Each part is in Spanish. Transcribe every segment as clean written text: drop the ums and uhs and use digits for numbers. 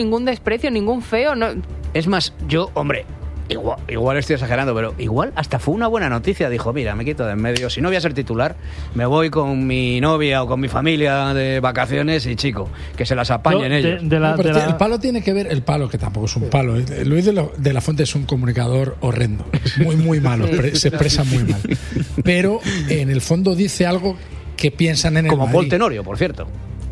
ningún desprecio, ningún feo. No. Es más, yo, hombre, igual estoy exagerando, pero igual hasta fue una buena noticia. Dijo, mira, me quito de en medio. Si no voy a ser titular, me voy con mi novia o con mi familia de vacaciones y, chico, que se las apañen ellos. El palo tiene que ver, el palo que tampoco es un palo. Luis de la Fuente es un comunicador horrendo. Muy, muy malo. Se expresa muy mal. Pero en el fondo dice algo que piensan en el Como Madrid. Paul Tenorio, por cierto.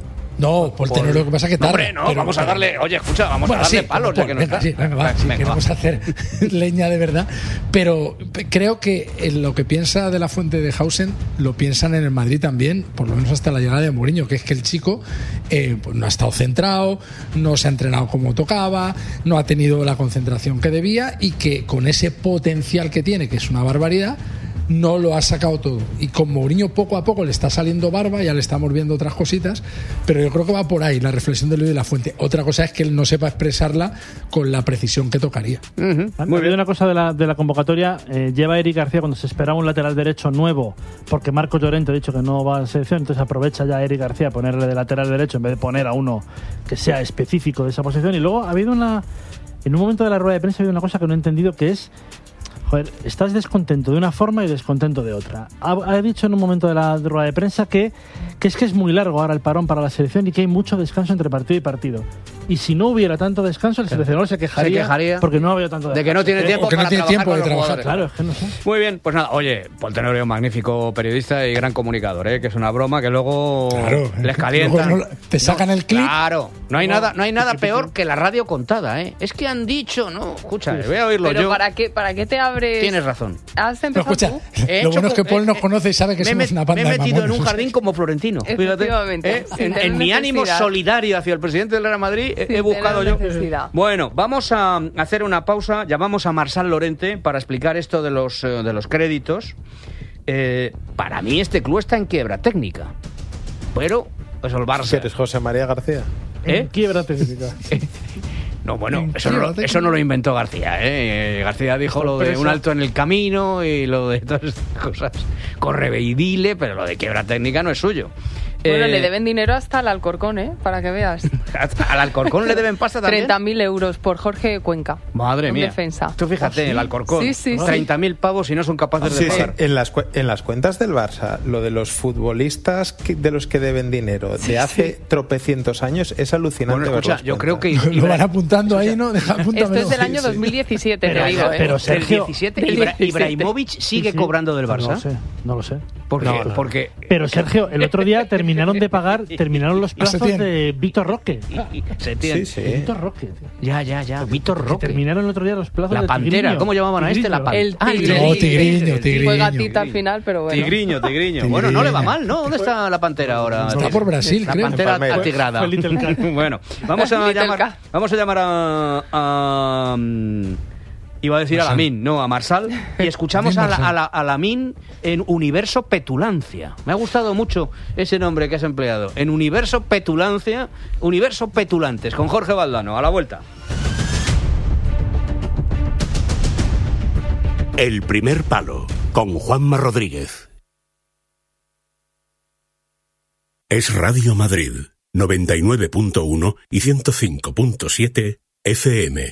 No, Paul Tenorio, lo que pasa es que tarda. Hombre, no, vamos a darle... Oye, escucha, vamos a darle palos. Ya que no está. Queremos hacer leña de verdad. Pero creo que lo que piensa de la Fuente de Hausen lo piensan en el Madrid también, por lo menos hasta la llegada de Mourinho, que es que el chico pues no ha estado centrado, no se ha entrenado como tocaba, no ha tenido la concentración que debía, y que con ese potencial que tiene, que es una barbaridad, no lo ha sacado todo. Y con Mourinho poco a poco le está saliendo barba, ya le estamos viendo otras cositas, pero yo creo que va por ahí la reflexión de Luis de la Fuente. Otra cosa es que él no sepa expresarla con la precisión que tocaría. Muy bien. Una cosa de la convocatoria, lleva Eric García cuando se esperaba un lateral derecho nuevo, porque Marcos Llorente ha dicho que no va a la selección, entonces aprovecha ya Eric García a ponerle de lateral derecho en vez de poner a uno que sea específico de esa posición. Y luego ha habido en un momento de la rueda de prensa ha habido una cosa que no he entendido, que es: joder, estás descontento de una forma y descontento de otra. Ha dicho en un momento de la rueda de prensa que es muy largo ahora el parón para la selección y que hay mucho descanso entre partido y partido. Y si no hubiera tanto descanso, el seleccionador se quejaría porque no había tanto descanso. De que no tiene tiempo para trabajar con los jugadores. Claro, es que no sé. Muy bien, pues nada, oye, Paul Tenorio, magnífico periodista y gran comunicador, que es una broma que luego les calienta. Luego te sacan el clip. Claro, no hay nada peor que la radio contada, Es que han dicho, no, escucha, voy a oírlo pero yo. ¿para qué te abres? Tienes razón. ¿Has empezado tú? Lo bueno es que Paul nos conoce y sabe que somos una banda de mamones. Me he metido en un jardín como Florentino. Efectivamente. En mi ánimo solidario hacia el presidente del Real Madrid he buscado yo. Bueno, vamos a hacer una pausa. Llamamos a Marsal Lorente para explicar esto de los créditos. Para mí este club está en quiebra técnica. Pero pues el Barça. ¿Eres José María García? En quiebra técnica. No, bueno, eso no lo inventó García, García dijo lo de un alto en el camino y lo de todas estas cosas. Corre y dile, pero lo de quiebra técnica no es suyo. Bueno, le deben dinero hasta al Alcorcón, para que veas. ¿Al Alcorcón le deben pasta también? 30.000 euros por Jorge Cuenca. Madre mía. Defensa. Tú fíjate, el Alcorcón. Sí. 30.000 pavos y no son capaces de pagar. En las cuentas del Barça, lo de los futbolistas de los que deben dinero de hace tropecientos años es alucinante. Bueno, escucha, yo creo que... Lo van apuntando ahí, ¿no? Esto es del año 2017, te digo. Pero Sergio... 17, Ibrahimovic sigue cobrando del Barça. No lo sé. Porque pero Sergio, el otro día terminaron los plazos de Víctor Roque. Víctor Roque. Tío. Ya. Víctor Roque. Terminaron el otro día los plazos La de Pantera. Tigriño. ¿Cómo llamaban a este? Tigriño. Fue gatita al final, pero bueno. Tigriño. Bueno, no le va mal, ¿no? ¿Dónde está la Pantera ahora? Está por Brasil, la creo. Pantera atigrada. Bueno, vamos a llamar a iba a decir a Lamine, no, a Marsal, y escuchamos a Lamine en Universo Petulancia. Me ha gustado mucho ese nombre que has empleado. En Universo Petulancia, Universo Petulantes, con Jorge Valdano. A la vuelta. El primer palo, con Juanma Rodríguez. Es Radio Madrid, 99.1 y 105.7 FM.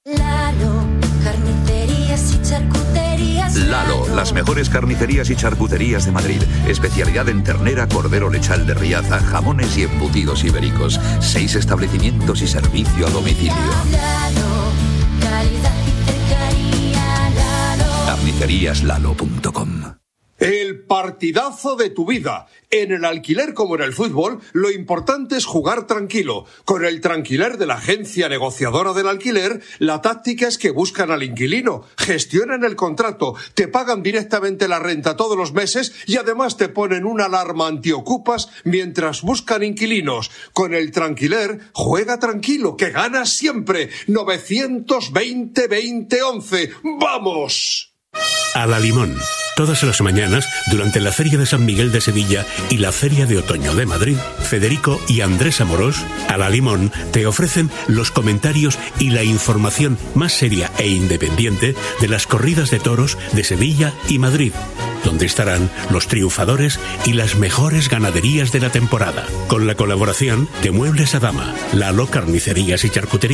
Lalo, las mejores carnicerías y charcuterías de Madrid. Especialidad en ternera, cordero lechal de Riaza, jamones y embutidos ibéricos. 6 establecimientos y servicio a domicilio. Carniceríaslalo.com. El partidazo de tu vida. En el alquiler como en el fútbol, lo importante es jugar tranquilo. Con el Tranquiler de la agencia negociadora del alquiler, la táctica es que buscan al inquilino, gestionan el contrato, te pagan directamente la renta todos los meses y además te ponen una alarma antiocupas mientras buscan inquilinos. Con el Tranquiler, juega tranquilo, que ganas siempre. 920 20 11. ¡Vamos! A la Limón, Todas las mañanas, durante la Feria de San Miguel de Sevilla y la Feria de Otoño de Madrid, Federico y Andrés Amorós, a la limón, te ofrecen los comentarios y la información más seria e independiente de las corridas de toros de Sevilla y Madrid, donde estarán los triunfadores y las mejores ganaderías de la temporada, con la colaboración de Muebles Adama, Lalo Carnicerías y Charcutería.